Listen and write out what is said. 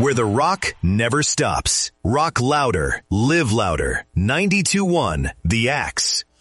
where the rock never stops. Rock louder, live louder. 92.1 The Axe.